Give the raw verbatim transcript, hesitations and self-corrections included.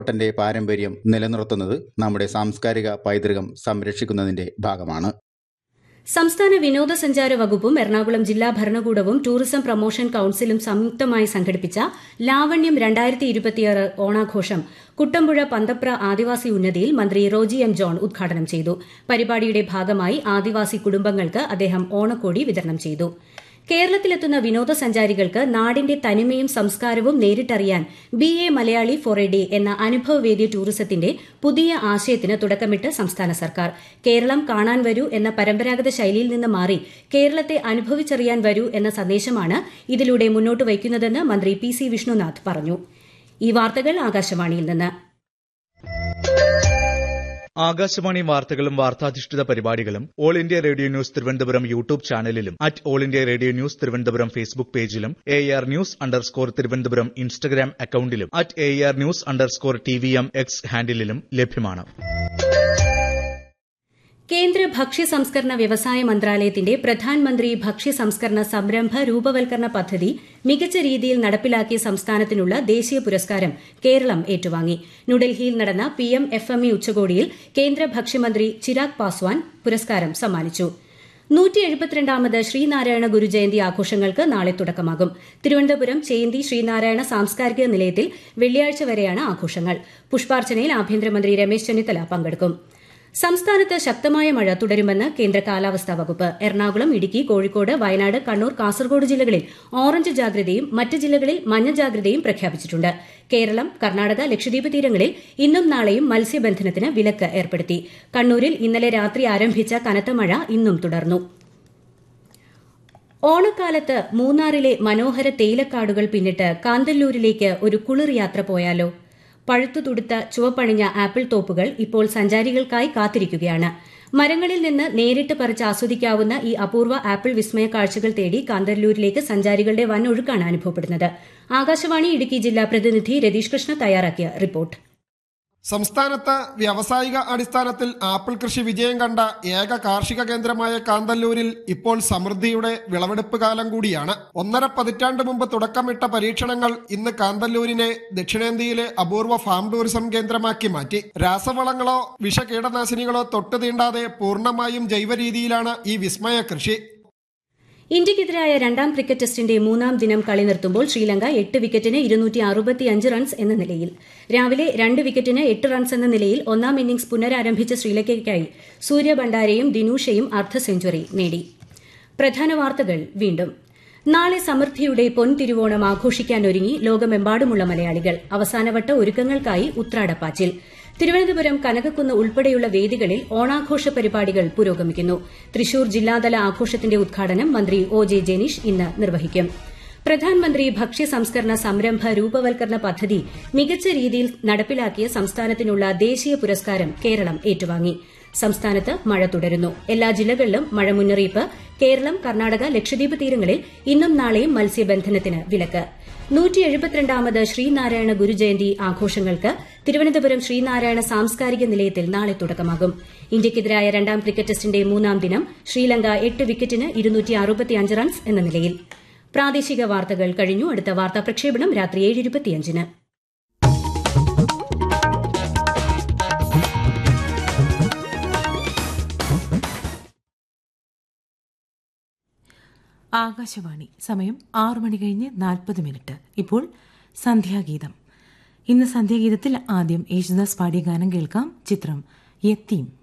ന്റെ പാരമ്പര്യം നിലനിർത്തുന്നത് നമ്മുടെ സാംസ്കാരിക പൈതൃകം സംരക്ഷിക്കുന്നതിന്റെ ഭാഗമാണ്. സംസ്ഥാന വിനോദസഞ്ചാര വകുപ്പും എറണാകുളം ജില്ലാ ഭരണകൂടവും ടൂറിസം പ്രൊമോഷൻ കൌൺസിലും സംയുക്തമായി സംഘടിപ്പിച്ച ലാവണ്യം രണ്ടായിരത്തി ഇരുപത്തിയാറ് ഓണാഘോഷം കുട്ടമ്പുഴ പന്തപ്ര ആദിവാസി ഉന്നതിയിൽ മന്ത്രി റോജി എം ജോൺ ഉദ്ഘാടനം ചെയ്തു. പരിപാടിയുടെ ഭാഗമായി ആദിവാസി കുടുംബങ്ങൾക്ക് അദ്ദേഹം ഓണക്കോടി വിതരണം ചെയ്തു. കേരളത്തിലെത്തുന്ന വിനോദസഞ്ചാരികൾക്ക് നാടിന്റെ തനിമയും സംസ്കാരവും നേരിട്ടറിയാൻ B A Malayali four A day എന്ന അനുഭവവേദ്യ ടൂറിസത്തിന്റെ പുതിയ ആശയത്തിന് തുടക്കമിട്ട് സംസ്ഥാന സർക്കാർ. കേരളം കാണാൻ വരൂ എന്ന പരമ്പരാഗത ശൈലിയിൽ നിന്ന് മാറി കേരളത്തെ അനുഭവിച്ചറിയാൻ വരൂ എന്ന സന്ദേശമാണ് ഇതിലൂടെ മുന്നോട്ട് വയ്ക്കുന്നതെന്ന് മന്ത്രി പി സി വിഷ്ണുനാഥ് പറഞ്ഞു. ഈ വാർത്തകൾ ആകാശവാണിയിൽ നിന്ന്. ആകാശവാണി വാർത്തകളും വാർത്താധിഷ്ഠിത പരിപാടികളും all India radio news Thiruvananthapuram YouTube ചാനലിലും at all India radio news Thiruvananthapuram Facebook പേജിലും A R news underscore Thiruvananthapuram Instagram അക്കൌണ്ടിലും at A R news underscore T V M X ഹാൻഡിലും ലഭ്യമാണ്. കേന്ദ്ര ഭക്ഷ്യ സംസ്കരണ വ്യവസായ മന്ത്രാലയത്തിന്റെ പ്രധാൻമന്ത്രി ഭക്ഷ്യ സംസ്കരണ സംരംഭ രൂപവൽക്കരണ പദ്ധതി മികച്ച രീതിയിൽ നടപ്പിലാക്കിയ സംസ്ഥാനത്തിനുള്ള ദേശീയ പുരസ്കാരം കേരളം ഏറ്റുവാങ്ങി. ന്യൂഡൽഹിയിൽ നടന്ന P M F M E ഉച്ചകോടിയിൽ കേന്ദ്ര ഭക്ഷ്യമന്ത്രി ചിരാഗ് പാസ്വാൻ പുരസ്കാരം സമ്മാനിച്ചു. നൂറ്റി എഴുപത്തിരണ്ടാമത് ശ്രീനാരായണ ഗുരുജയന്തി ആഘോഷങ്ങൾക്ക് നാളെ തുടക്കമാകും. തിരുവനന്തപുരം ചേന്തി ശ്രീനാരായണ സാംസ്കാരിക നിലയത്തിൽ വെള്ളിയാഴ്ച വരെയാണ് ആഘോഷങ്ങൾ. പുഷ്പാർച്ചനയിൽ ആഭ്യന്തരമന്ത്രി രമേശ് ചെന്നിത്തല പങ്കെടുക്കും. സംസ്ഥാനത്ത് ശക്തമായ മഴ തുടരുമെന്ന് കേന്ദ്ര കാലാവസ്ഥാ വകുപ്പ്. എറണാകുളം, ഇടുക്കി, കോഴിക്കോട്, വയനാട്, കണ്ണൂർ, കാസർഗോഡ് ജില്ലകളിൽ ഓറഞ്ച് ജാഗ്രതയും മറ്റ് ജില്ലകളിൽ മഞ്ഞ ജാഗ്രതയും പ്രഖ്യാപിച്ചിട്ടുണ്ട്. കേരളം, കർണാടക, ലക്ഷദ്വീപ് തീരങ്ങളിൽ ഇന്നും നാളെയും മത്സ്യബന്ധനത്തിന് വിലക്ക് ഏർപ്പെടുത്തി. കണ്ണൂരിൽ ഇന്നലെ രാത്രി ആരംഭിച്ച കനത്ത മഴ ഇന്നും തുടർന്നു. ഓണക്കാലത്ത് മൂന്നാറിലെ മനോഹര തേയിലക്കാടുകൾ പിന്നിട്ട് കാന്തല്ലൂരിലേക്ക് ഒരു കുളിർ യാത്ര പോയാലോ? പഴുത്തുതുടുത്ത ചുവപ്പണിഞ്ഞ ആപ്പിൾ തോപ്പുകൾ ഇപ്പോൾ സഞ്ചാരികൾക്കായി കാത്തിരിക്കുകയാണ്. മരങ്ങളിൽ നിന്ന് നേരിട്ട് പറിച്ച് ആസ്വദിക്കാവുന്ന ഈ അപൂർവ ആപ്പിൾ വിസ്മയ കാഴ്ചകൾ തേടി കാന്തല്ലൂരിലേക്ക് സഞ്ചാരികളുടെ വൻ ഒഴുക്കാണ് അനുഭവപ്പെടുന്നത്. ആകാശവാണി ഇടുക്കി ജില്ലാ പ്രതിനിധി രതീഷ് കൃഷ്ണ തയ്യാറാക്കിയ റിപ്പോർട്ട്. സംസ്ഥാനത്ത് വ്യാവസായിക അടിസ്ഥാനത്തിൽ ആപ്പിൾ കൃഷി വിജയം കണ്ട ഏക കാർഷിക കേന്ദ്രമായ കാന്തല്ലൂരിൽ ഇപ്പോൾ സമൃദ്ധിയുടെ വിളവെടുപ്പ് കാലം കൂടിയാണ്. ഒന്നര പതിറ്റാണ്ട് മുമ്പ് തുടക്കമിട്ട പരീക്ഷണങ്ങൾ ഇന്ന് കാന്തല്ലൂരിനെ ദക്ഷിണേന്ത്യയിലെ അപൂർവ ഫാം ടൂറിസം കേന്ദ്രമാക്കി മാറ്റി. രാസവളങ്ങളോ വിഷകീടനാശിനികളോ തൊട്ടു തീണ്ടാതെ പൂർണ്ണമായും ജൈവ രീതിയിലാണ് ഈ വിസ്മയ കൃഷി. ഇന്ത്യയ്ക്കെതിരായ രണ്ടാം ക്രിക്കറ്റ് ടെസ്റ്റിന്റെ മൂന്നാം ദിനം കളി നിർത്തുമ്പോൾ ശ്രീലങ്ക എട്ട് വിക്കറ്റിന് ഇരുന്നൂറ്റി അറുപത്തിയഞ്ച് റൺസ് എന്ന നിലയിൽ. രാവിലെ രണ്ട് വിക്കറ്റിന് എട്ട് റൺസ് എന്ന നിലയിൽ ഒന്നാം ഇന്നിംഗ്സ് പുനരാരംഭിച്ച ശ്രീലങ്കയ്ക്കായി സൂര്യ ഭണ്ഡാരയും ദിനൂഷയും അർദ്ധ സെഞ്ചുറി നേടി. പ്രധാന വാർത്തകൾ വീണ്ടും. നാളെ സമൃദ്ധിയുടെ പൊൻതിരുവോണം ആഘോഷിക്കാനൊരുങ്ങി ലോകമെമ്പാടുമുള്ള മലയാളികൾ. അവസാനവട്ട ഒരുക്കങ്ങൾക്കായി ഉത്രാടപ്പാച്ചിൽ. തിരുവനന്തപുരം കനകക്കുന്ന് ഉൾപ്പെടെയുള്ള വേദികളിൽ ഓണാഘോഷ പരിപാടികൾ പുരോഗമിക്കുന്നു. തൃശൂർ ജില്ലാതല ആഘോഷത്തിന്റെ ഉദ്ഘാടനം മന്ത്രി ഒ ജെ ജനീഷ് ഇന്ന് നിർവഹിക്കും. പ്രധാൻമന്ത്രി ഭക്ഷ്യ സംസ്കരണ സംരംഭ രൂപവൽക്കരണ പദ്ധതി മികച്ച രീതിയിൽ നടപ്പിലാക്കിയ സംസ്ഥാനത്തിനുള്ള ദേശീയ പുരസ്കാരം കേരളം ഏറ്റുവാങ്ങി. സംസ്ഥാനത്ത് മഴ തുടരുന്നു. എല്ലാ ജില്ലകളിലും മഴ മുന്നറിയിപ്പ്. കേരളം, കർണാടക, ലക്ഷദ്വീപ് തീരങ്ങളിൽ ഇന്നും നാളെയും മത്സ്യബന്ധനത്തിന് വിലക്ക്. നൂറ്റി എഴുപത്തിരണ്ടാമത് ശ്രീനാരായണ ഗുരുജയന്തി ആഘോഷങ്ങൾക്ക് തിരുവനന്തപുരം ശ്രീനാരായണ സാംസ്കാരിക നിലയത്തിൽ നാളെ തുടക്കമാകും. ഇന്ത്യയ്ക്കെതിരായ രണ്ടാം ക്രിക്കറ്റ് ടെസ്റ്റിന്റെ മൂന്നാം ദിനം ശ്രീലങ്ക എട്ട് വിക്കറ്റിന് ഇരുന്നൂറ്റി അറുപത്തിയഞ്ച് റൺസ് എന്ന നിലയിൽ. പ്രാദേശിക വാർത്തകൾ കഴിഞ്ഞു. അടുത്ത വാർത്താ പ്രക്ഷേപണം രാത്രി ഏഴ് ഇരുപത്തിയഞ്ചിന്. ആകാശവാണി. സമയം ആറു മണി കഴിഞ്ഞ് നാൽപ്പത് മിനിറ്റ്. ഇപ്പോൾ സന്ധ്യാഗീതം. ഇന്ന് സന്ധ്യാഗീതത്തിൽ ആദ്യം യേശുദാസ് പാടിയ ഗാനം കേൾക്കാം. ചിത്രം യത്തീം.